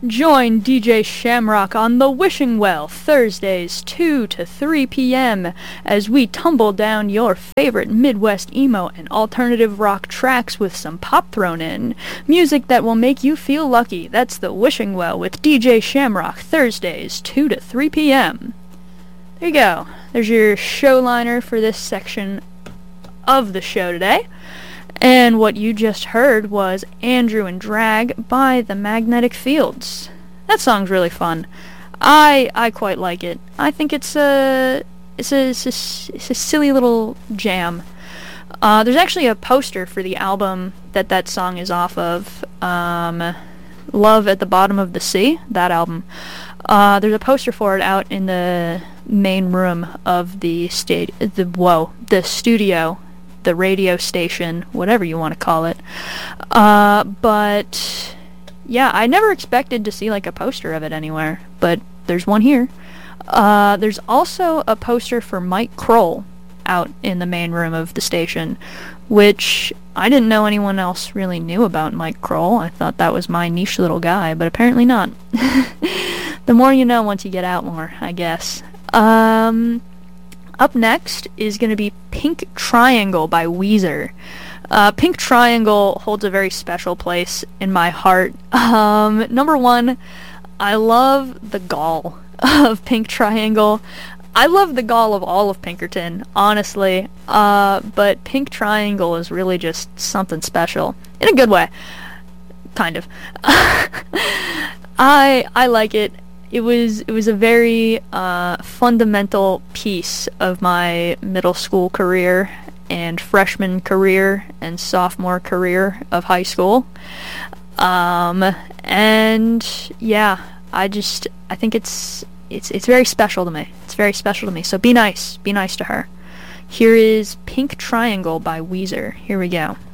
Join DJ Shamrock on The Wishing Well, Thursdays 2 to 3 p.m. as we tumble down your favorite Midwest emo and alternative rock tracks with some pop thrown in. Music that will make you feel lucky. That's The Wishing Well with DJ Shamrock, Thursdays 2 to 3 p.m. There you go. There's your show liner for this section of the show today. And what you just heard was Andrew and Drag by The Magnetic Fields. That song's really fun. I quite like it. I think it's a silly little jam. There's actually a poster for the album that song is off of. Love at the Bottom of the Sea, that album. There's a poster for it out in the main room of the studio, the radio station, whatever you want to call it. But yeah, I never expected to see like a poster of it anywhere, but there's one here. There's also a poster for Mike Kroll out in the main room of the station, which I didn't know anyone else really knew about Mike Kroll. I thought that was my niche little guy, but apparently not. The more you know once you get out more, I guess. Up next is going to be Pink Triangle by Weezer. Pink Triangle holds a very special place in my heart. Number one, I love the gall of Pink Triangle. I love the gall of all of Pinkerton, honestly. But Pink Triangle is really just something special. In a good way. Kind of. I like it. It was a very fundamental piece of my middle school career and freshman career and sophomore career of high school. And yeah, I think it's very special to me. It's very special to me. So be nice to her. Here is Pink Triangle by Weezer. Here we go.